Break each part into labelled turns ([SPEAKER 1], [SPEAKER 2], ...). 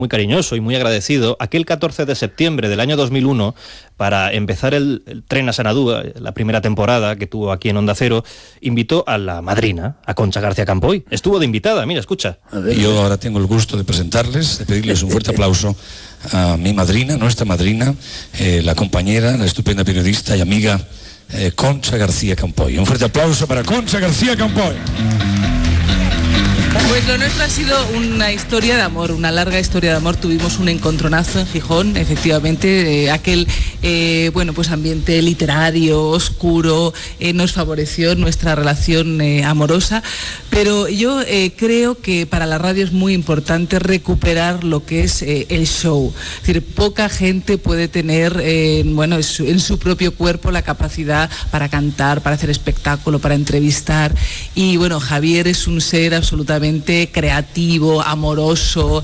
[SPEAKER 1] muy cariñoso y muy agradecido, aquel 14 de septiembre del año 2001, para empezar el Tren a Sanadú, la primera temporada que tuvo aquí en Onda Cero, invitó a la madrina, a Concha García Campoy. Estuvo de invitada, mira, escucha.
[SPEAKER 2] Yo ahora tengo el gusto de presentarles, de pedirles un fuerte aplauso a mi madrina, nuestra madrina, la compañera, la estupenda periodista y amiga Concha García Campoy. Un fuerte aplauso para Concha García Campoy.
[SPEAKER 3] Pues lo nuestro ha sido una historia de amor, una larga historia de amor. Tuvimos un encontronazo en Gijón, efectivamente, aquel pues ambiente literario, oscuro, nos favoreció nuestra relación amorosa, pero yo creo que para la radio es muy importante recuperar lo que es el show. Es decir, poca gente puede tener en su propio cuerpo la capacidad para cantar, para hacer espectáculo, para entrevistar, y bueno, Javier es un ser absolutamente creativo, amoroso,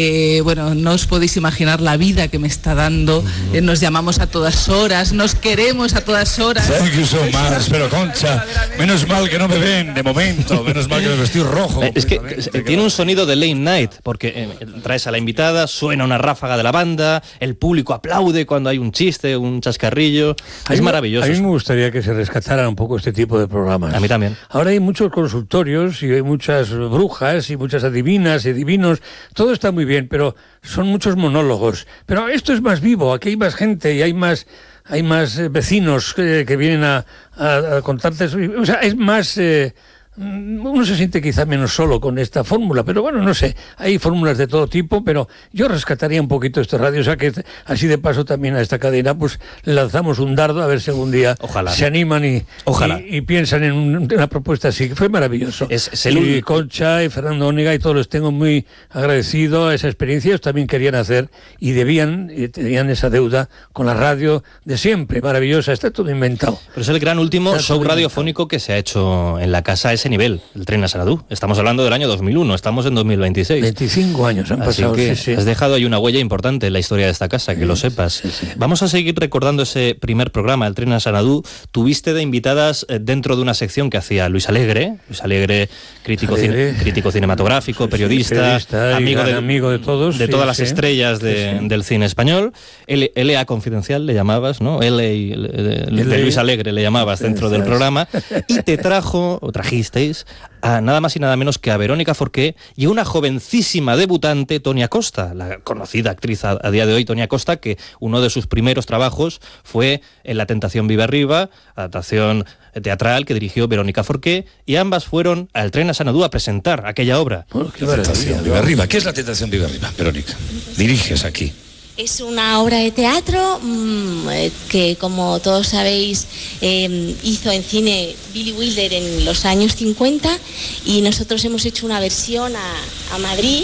[SPEAKER 3] no os podéis imaginar la vida que me está dando. Nos llamamos a todas horas, nos queremos a todas horas.
[SPEAKER 2] Thank you so much, pero Concha, menos mal que no me ven de momento, menos mal que me vestí rojo.
[SPEAKER 1] Es que tiene un sonido de late night, porque traes a la invitada, suena una ráfaga de la banda, el público aplaude cuando hay un chiste, un chascarrillo. Es maravilloso.
[SPEAKER 4] A mí me gustaría que se rescatara un poco este tipo de programas.
[SPEAKER 1] A mí también.
[SPEAKER 4] Ahora hay muchos consultorios y hay muchas brujas y muchas adivinas y divinos, todo está muy bien, pero son muchos monólogos. Pero esto es más vivo, aquí hay más gente y hay más vecinos que vienen a contarte, o sea, es más... uno se siente quizá menos solo con esta fórmula, pero bueno, no sé, hay fórmulas de todo tipo, pero yo rescataría un poquito esta radio, o sea que así de paso también a esta cadena pues le lanzamos un dardo a ver si algún día se animan y piensan en una propuesta así, que fue maravilloso. Y Concha y Fernando Onega y todos los tengo muy agradecido a esa experiencia. Ellos también querían hacer y tenían esa deuda con la radio de siempre, maravillosa, está todo inventado.
[SPEAKER 1] Pero es el gran último show radiofónico que se ha hecho en la casa ese nivel, el Tren a Sanadú. Estamos hablando del año 2001, estamos en 2026.
[SPEAKER 4] 25 años han pasado.
[SPEAKER 1] Así que has dejado ahí una huella importante en la historia de esta casa, que lo sepas.
[SPEAKER 4] Sí.
[SPEAKER 1] Vamos a seguir recordando ese primer programa, el Tren a Sanadú. Tuviste de invitadas dentro de una sección que hacía Luis Alegre, crítico cinematográfico, periodista,
[SPEAKER 4] amigo de todos.
[SPEAKER 1] De todas las estrellas del cine español. L.A. Confidencial le llamabas, ¿no? De Luis Alegre le llamabas dentro del programa. Y trajisteis a nada más y nada menos que a Verónica Forqué y a una jovencísima debutante, Tonia Costa, la conocida actriz a día de hoy, Tonia Costa, que uno de sus primeros trabajos fue en La Tentación vive arriba, adaptación teatral que dirigió Verónica Forqué, y ambas fueron al Tren a Sanadú a presentar aquella obra.
[SPEAKER 2] La Tentación vive arriba. ¿Qué es La Tentación vive arriba, Verónica? Diriges aquí.
[SPEAKER 5] Es una obra de teatro que, como todos sabéis, hizo en cine Billy Wilder en los años 50, y nosotros hemos hecho una versión a Madrid,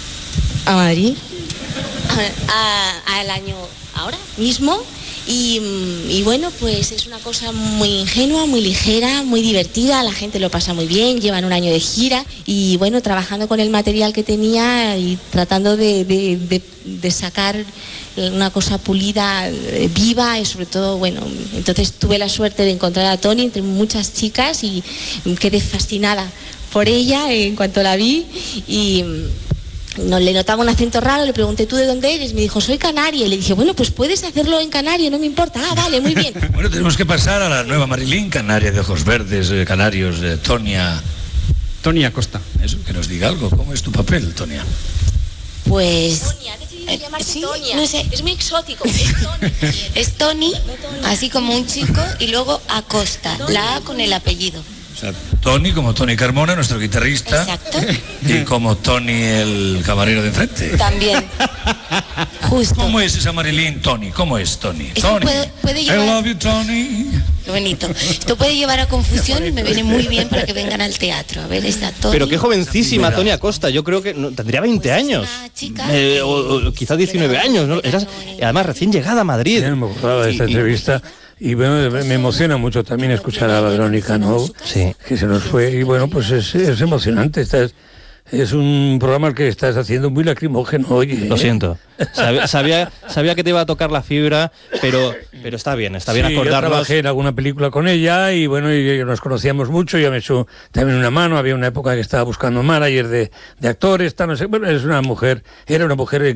[SPEAKER 5] al año ahora mismo. Y bueno, pues es una cosa muy ingenua, muy ligera, muy divertida, la gente lo pasa muy bien, llevan un año de gira y bueno, trabajando con el material que tenía y tratando de sacar una cosa pulida, viva, y sobre todo, bueno, entonces tuve la suerte de encontrar a Toni entre muchas chicas y quedé fascinada por ella en cuanto la vi y... No, le notaba un acento raro, le pregunté, ¿tú de dónde eres? Me dijo, soy canaria. Y le dije, bueno, pues puedes hacerlo en canario, no me importa. Ah, vale, muy bien.
[SPEAKER 2] Bueno, tenemos que pasar a la nueva Marilyn, canaria de ojos verdes, canarios, Tonia Costa. Eso, que nos diga algo. ¿Cómo es tu papel, Tonia?
[SPEAKER 5] Pues... Tonia, ha decidido llamarse
[SPEAKER 6] sí,
[SPEAKER 5] Tonia.
[SPEAKER 6] No sé.
[SPEAKER 5] Es muy exótico. Es Toni.
[SPEAKER 6] Es Toni, así como un chico, y luego Acosta, la A con el apellido.
[SPEAKER 2] O sea, Toni como Toni Carmona, nuestro guitarrista.
[SPEAKER 6] Exacto.
[SPEAKER 2] Y como Toni, el camarero de enfrente.
[SPEAKER 6] También. Justo.
[SPEAKER 2] ¿Cómo es esa Marilyn, Toni? ¿Cómo es Toni?
[SPEAKER 6] Esto
[SPEAKER 2] Toni.
[SPEAKER 6] puede llevar...
[SPEAKER 2] I love you, Toni.
[SPEAKER 6] Qué bonito. Esto puede llevar a confusión y me viene muy bien para que vengan al teatro. A ver, está Toni.
[SPEAKER 1] Pero qué jovencísima Tonia Costa, yo creo que tendría 20 años. O quizás 19 años, ¿no? Eras, además, recién llegada a Madrid.
[SPEAKER 4] Me acordaba de esta entrevista. Y bueno, me emociona mucho también escuchar a Verónica, ¿no?
[SPEAKER 1] Sí.
[SPEAKER 4] Que se nos fue. Y bueno, pues es emocionante. Es un programa que estás haciendo muy lacrimógeno, oye.
[SPEAKER 1] Lo siento. Sabía que te iba a tocar la fibra, pero está bien acordarnos.
[SPEAKER 4] Yo trabajé en alguna película con ella y bueno, y nos mucho. Ella me echó también una mano. Había una época que estaba buscando manager de actores, no sé. Bueno, era una mujer